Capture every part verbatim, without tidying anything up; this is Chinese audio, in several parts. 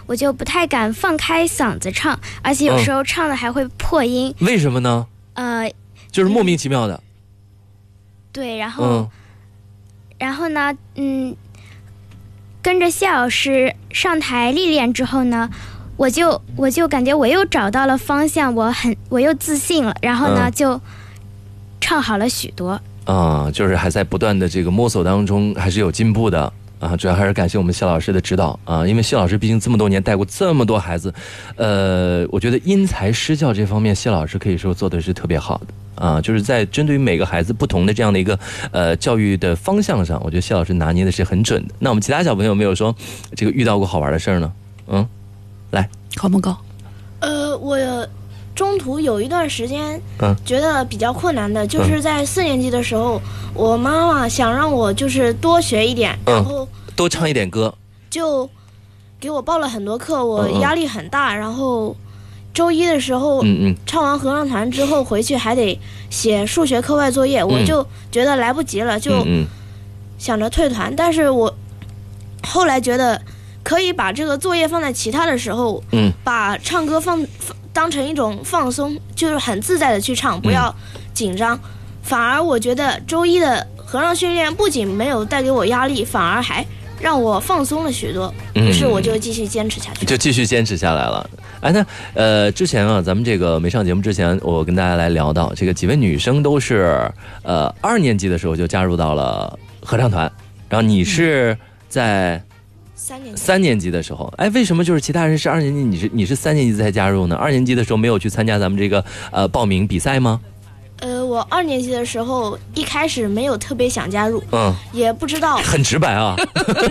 我就不太敢放开嗓子唱，而且有时候唱的还会破音。 为什么呢？ 呃， 就是莫名其妙的。 对，然后， 嗯， 然后呢，嗯，跟着谢老师上台历练之后呢，我就我就感觉我又找到了方向，我很我又自信了，然后呢、 嗯、 就唱好了许多。 啊，就是还在不断的这个摸索当中，还是有进步的。啊，主要还是感谢我们谢老师的指导啊，因为谢老师毕竟这么多年带过这么多孩子，呃，我觉得因材施教这方面，谢老师可以说做的是特别好的啊，就是在针对于每个孩子不同的这样的一个呃教育的方向上，我觉得谢老师拿捏的是很准的。那我们其他小朋友有没有说这个遇到过好玩的事儿呢？嗯，来， 高不高？ 呃，我中途有一段时间， 嗯， 觉得比较困难的，就是在四年级的时候，嗯、我妈妈想让我就是多学一点， 嗯、 然后多唱一点歌， 就给我报了很多课，我压力很大。嗯、然后周一的时候，嗯嗯，唱完合唱团之后回去还得写数学课外作业，嗯、我就觉得来不及了，就想着退团。嗯、但是我后来觉得可以把这个作业放在其他的时候，嗯，把唱歌放。当成一种放松，就是很自在的去唱，不要紧张。嗯、反而我觉得周一的合唱训练不仅没有带给我压力，反而还让我放松了许多。于是我就继续坚持下去， 就继续坚持下来了。哎，那呃，之前啊，咱们这个没上节目之前，我跟大家来聊到，这个几位女生都是呃二年级的时候就加入到了合唱团，然后你是在。 三年级三年级的时候，哎，为什么就是其他人是二年级，你是你是三年级才加入呢？二年级的时候没有去参加咱们这个呃报名比赛吗？ 呃，我二年级的时候一开始没有特别想加入，嗯，也不知道， 很直白啊，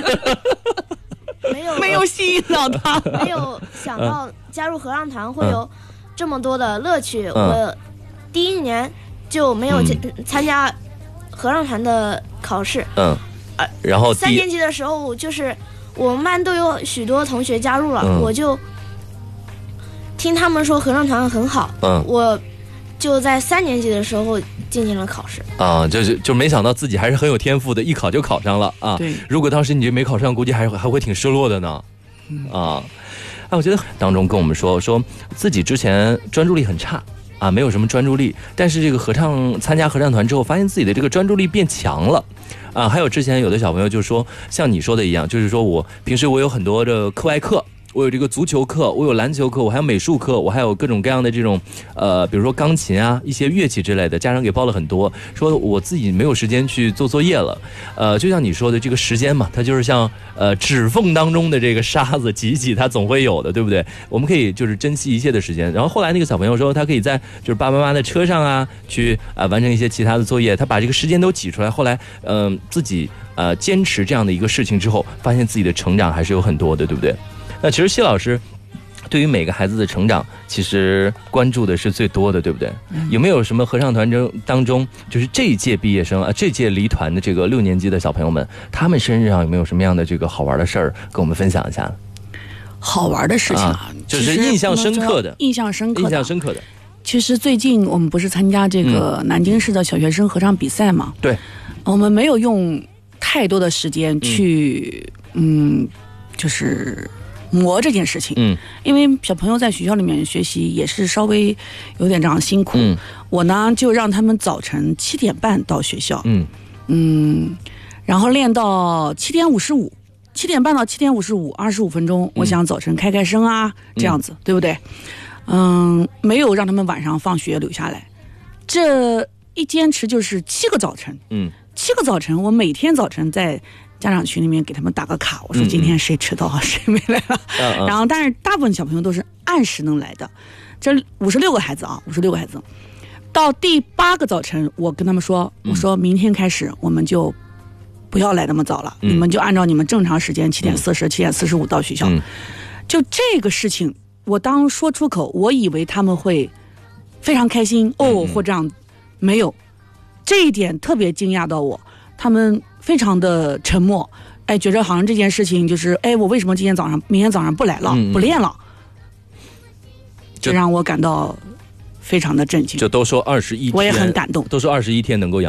没有没有吸引到他， 没有想到加入合唱团会有这么多的乐趣。嗯、我第一年就没有参加合唱团的考试，嗯， 呃、然后三年级的时候就是我们班都有许多同学加入了，嗯、我就听他们说合唱团很好，嗯，我就在三年级的时候进行了考试啊，就是就没想到自己还是很有天赋的，一考就考上了啊。 对， 如果当时你就没考上，估计还还会挺失落的呢。嗯、啊，哎，我觉得当中跟我们说说自己之前专注力很差啊，没有什么专注力，但是这个合唱参加合唱团之后，发现自己的这个专注力变强了。啊，还有之前有的小朋友就说，像你说的一样，就是说我平时我有很多的课外课，我有这个足球课，我有篮球课，我还有美术课，我还有各种各样的这种呃，比如说钢琴啊，一些乐器之类的，家长给报了很多，说我自己没有时间去做作业了。呃，就像你说的，这个时间嘛，它就是像呃指缝当中的这个沙子，挤一挤它总会有的，对不对？我们可以就是珍惜一切的时间。然后后来那个小朋友说，他可以在就是爸爸妈妈的车上啊，去啊、呃、完成一些其他的作业，他把这个时间都挤出来。后来嗯、呃、自己呃坚持这样的一个事情之后，发现自己的成长还是有很多的，对不对？那其实谢老师对于每个孩子的成长其实关注的是最多的，对不对？嗯、有没有什么合唱团中当中就是这一届毕业生啊，这届离团的这个六年级的小朋友们，他们身上有没有什么样的这个好玩的事儿跟我们分享一下呢？ 好玩的事情啊， 啊就是印象深刻的印象深刻的印象深刻的其实最近我们不是参加这个南京市的小学生合唱比赛嘛？ 对、嗯， 我们没有用太多的时间去嗯, 嗯就是磨这件事情，嗯，因为小朋友在学校里面学习也是稍微有点这样辛苦，嗯，我呢就让他们早晨七点半到学校，嗯嗯，然后练到七点五十五，七点半到七点五十五，二十五分钟，嗯、我想早晨开开声啊，这样子，嗯、对不对？嗯，没有让他们晚上放学留下来，这一坚持就是七个早晨，嗯，七个早晨，我每天早晨在家长群里面给他们打个卡，我说今天谁迟到啊，嗯、谁没来了。嗯、然后，但是大部分小朋友都是按时能来的。这五十六个孩子啊，五十六个孩子，到第八个早晨，我跟他们说，我说明天开始我们就不要来那么早了，嗯、你们就按照你们正常时间七点四十、七点四十五到学校。嗯、就这个事情，我当说出口，我以为他们会非常开心哦，或这样，没有，这一点特别惊讶到我，他们非常的沉默，哎，觉着好像这件事情就是，哎，我为什么今天早上、明天早上不来了，嗯、不练了，这让我感到非常的震惊。 就都说二十一天， 我也很感动， 都说二十一天能够养。